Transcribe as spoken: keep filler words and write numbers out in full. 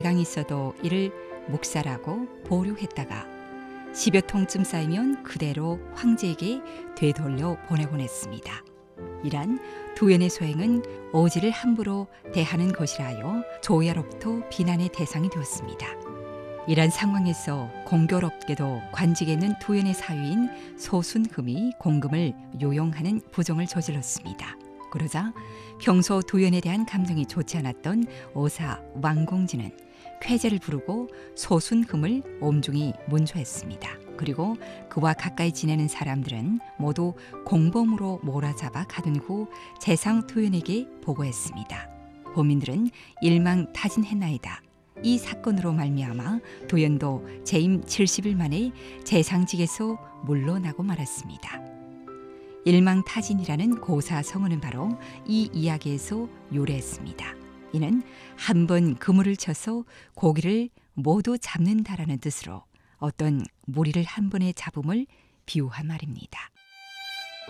강이 있어도 이를 묵살하고 보류했다가 십여 통쯤 쌓이면 그대로 황제에게 되돌려 보내곤 했습니다. 이란 도연의 소행은 오지를 함부로 대하는 것이라 하여 조야로부터 비난의 대상이 되었습니다. 이런 상황에서 공교롭게도 관직에 있는 도연의 사위인 소순금이 공금을 요용하는 부정을 저질렀습니다. 그러자 평소 도연에 대한 감정이 좋지 않았던 오사 왕공진은 쾌제를 부르고 소순금을 엄중히 문조했습니다. 그리고 그와 가까이 지내는 사람들은 모두 공범으로 몰아잡아 가둔 후 재상 도연에게 보고했습니다. 보민들은 일망타진했나이다. 이 사건으로 말미암아 도연도 재임 칠십 일 만에 재상직에서 물러나고 말았습니다. 일망타진이라는 고사 성어는 바로 이 이야기에서 유래했습니다. 이는 한 번 그물을 쳐서 고기를 모두 잡는다라는 뜻으로 어떤 무리를 한 번에 잡음을 비유한 말입니다.